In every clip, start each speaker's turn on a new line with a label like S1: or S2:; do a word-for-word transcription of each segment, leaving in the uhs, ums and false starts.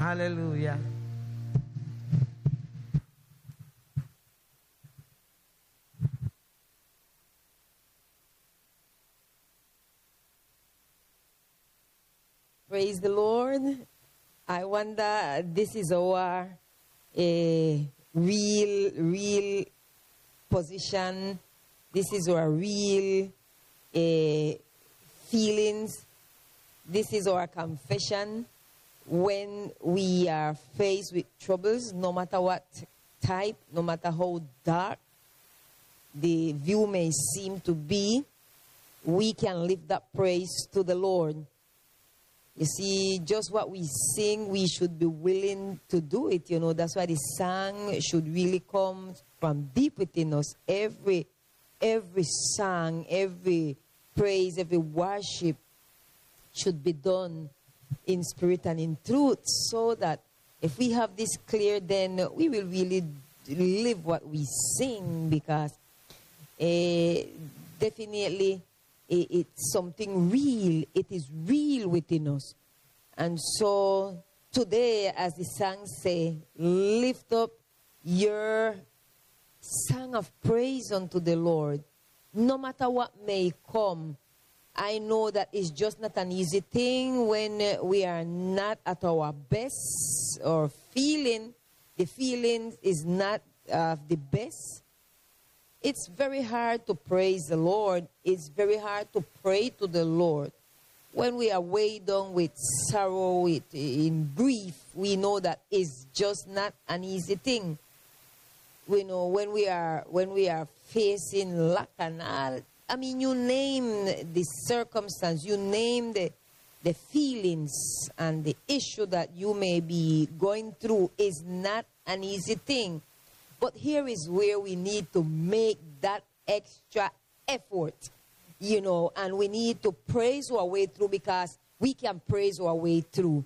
S1: Hallelujah.
S2: Praise the Lord. I wonder, this is our uh, real, real position. This is our real uh, feelings. This is our confession when we are faced with troubles, no matter what type, no matter how dark the view may seem to be, we can lift up praise to the Lord. You see, just what we sing, we should be willing to do it, you know. That's why the song should really come from deep within us. Every, every song, every praise, every worship should be done in spirit and in truth, so that if we have this clear, then we will really live what we sing, because uh, definitely it's something real. It is real within us. And so today, as the song say, lift up your song of praise unto the Lord. No matter what may come, I know that it's just not an easy thing when we are not at our best, or feeling, the feeling is not uh, the best. It's very hard to praise the Lord. It's very hard to pray to the Lord. When we are weighed down with sorrow, with, in grief, we know that it's just not an easy thing. We know when we are when we are facing lack and all, I mean, you name the circumstance, you name the, the feelings and the issue that you may be going through, is not an easy thing. But here is where we need to make that extra effort, you know, and we need to praise our way through, because we can praise our way through.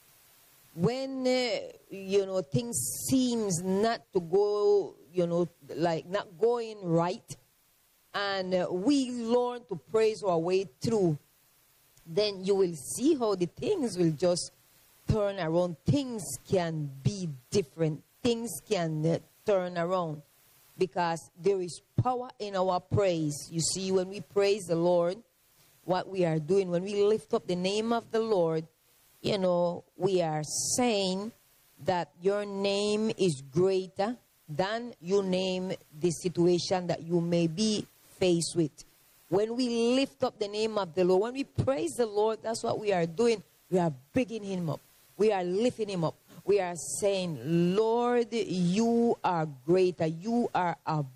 S2: When, uh, you know, things seems not to go, you know, like not going right, and uh, we learn to praise our way through, then you will see how the things will just turn around. Things can be different. Things can uh, turn around, because there is power in our praise. You see, when we praise the Lord, what we are doing, when we lift up the name of the Lord, you know, we are saying that your name is greater than you name the situation that you may be faced with. When we lift up the name of the Lord, when we praise the Lord, that's what we are doing. We are bigging him up. We are lifting him up. We are saying, Lord, you are greater. You are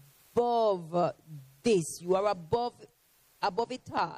S2: above this. You are above, above it all.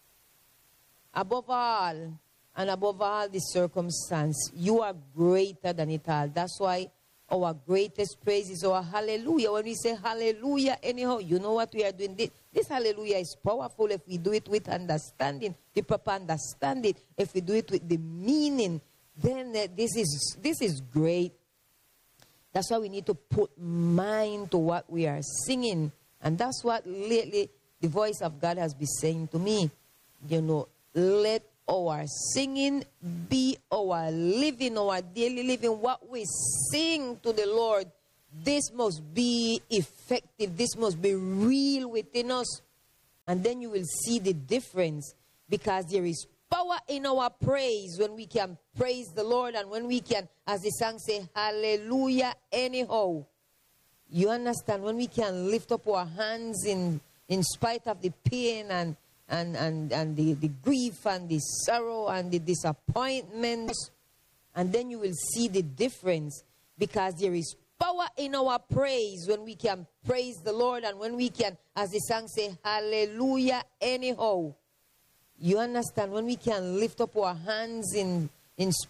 S2: Above all, and above all the circumstance. You are greater than it all. That's why our greatest praise is our hallelujah. When we say hallelujah anyhow, you know what we are doing? This, this hallelujah is powerful if we do it with understanding, the proper understanding. If we do it with the meaning, then uh, this is this is great. That's why we need to put mind to what we are singing. And that's what lately the voice of God has been saying to me. You know, let our singing be our living, our daily living. What we sing to the Lord, this must be effective. This must be real within us. And then you will see the difference, because there is power in our praise when we can praise the Lord, and when we can, as the song say, hallelujah anyhow. You understand? When we can lift up our hands in, in spite of the pain and and, and, and the, the grief and the sorrow and the disappointment, and then you will see the difference, because there is power in our praise when we can praise the Lord, and when we can, as the song say, hallelujah anyhow. You understand? When we can lift up our hands in, in